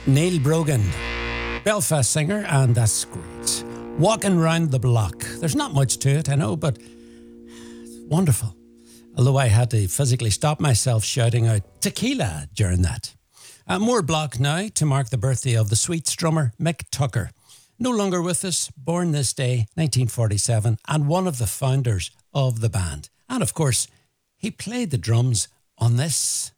Neil Brogan, Belfast singer, and that's great. Walking Round the Block. There's not much to it, I know, but it's wonderful. Although I had to physically stop myself shouting out tequila during that. More Block now to mark the birthday of the Sweets drummer Mick Tucker. No longer with us, born this day, 1947, and one of the founders of the band. And of course, he played the drums on this.